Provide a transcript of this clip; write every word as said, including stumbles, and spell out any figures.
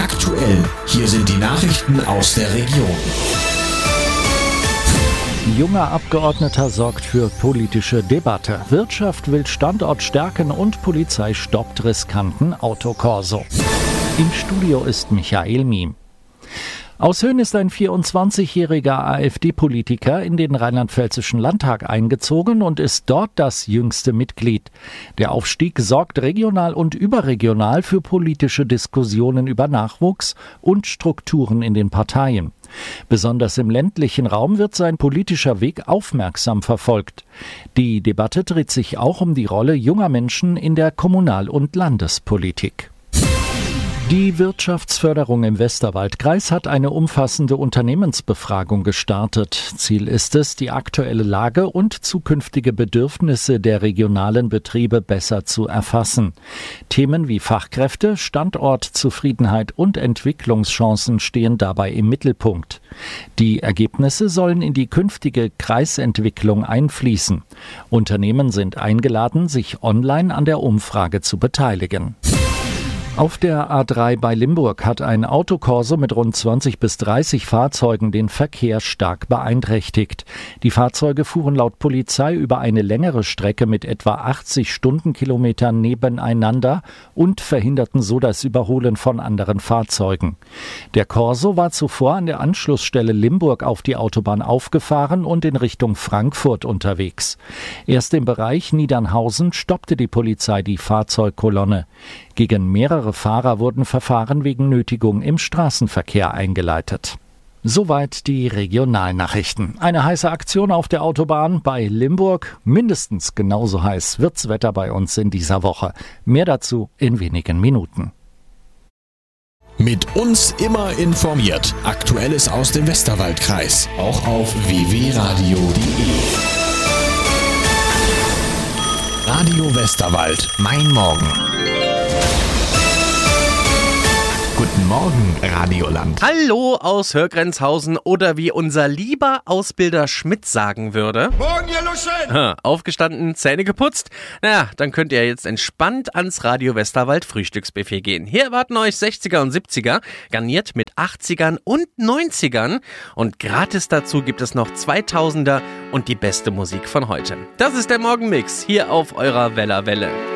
Aktuell, hier sind die Nachrichten aus der Region. Junger Abgeordneter sorgt für politische Debatte. Wirtschaft will Standort stärken und Polizei stoppt riskanten Autokorso. Im Studio ist Michael Miem. Aus Höhen ist ein vierundzwanzigjähriger AfD-Politiker in den rheinland-pfälzischen Landtag eingezogen und ist dort das jüngste Mitglied. Der Aufstieg sorgt regional und überregional für politische Diskussionen über Nachwuchs und Strukturen in den Parteien. Besonders im ländlichen Raum wird sein politischer Weg aufmerksam verfolgt. Die Debatte dreht sich auch um die Rolle junger Menschen in der Kommunal- und Landespolitik. Die Wirtschaftsförderung im Westerwaldkreis hat eine umfassende Unternehmensbefragung gestartet. Ziel ist es, die aktuelle Lage und zukünftige Bedürfnisse der regionalen Betriebe besser zu erfassen. Themen wie Fachkräfte, Standortzufriedenheit und Entwicklungschancen stehen dabei im Mittelpunkt. Die Ergebnisse sollen in die künftige Kreisentwicklung einfließen. Unternehmen sind eingeladen, sich online an der Umfrage zu beteiligen. Auf der A drei bei Limburg hat ein Autokorso mit rund zwanzig bis dreißig Fahrzeugen den Verkehr stark beeinträchtigt. Die Fahrzeuge fuhren laut Polizei über eine längere Strecke mit etwa achtzig Stundenkilometern nebeneinander und verhinderten so das Überholen von anderen Fahrzeugen. Der Corso war zuvor an der Anschlussstelle Limburg auf die Autobahn aufgefahren und in Richtung Frankfurt unterwegs. Erst im Bereich Niedernhausen stoppte die Polizei die Fahrzeugkolonne. Gegen mehrere Fahrer wurden Verfahren wegen Nötigung im Straßenverkehr eingeleitet. Soweit die Regionalnachrichten. Eine heiße Aktion auf der Autobahn bei Limburg. Mindestens genauso heiß wird's Wetter bei uns in dieser Woche. Mehr dazu in wenigen Minuten. Mit uns immer informiert. Aktuelles aus dem Westerwaldkreis. Auch auf w w punkt radio punkt de. Radio Westerwald. Mein Morgen. Guten Morgen, Radioland. Hallo aus Hörgrenzhausen oder wie unser lieber Ausbilder Schmidt sagen würde. Morgen, ihr Luschen! Aufgestanden, Zähne geputzt? Naja, dann könnt ihr jetzt entspannt ans Radio Westerwald Frühstücksbuffet gehen. Hier erwarten euch sechziger und siebziger, garniert mit achtzigern und neunzigern. Und gratis dazu gibt es noch zweitausender und die beste Musik von heute. Das ist der Morgenmix hier auf eurer Weller Welle.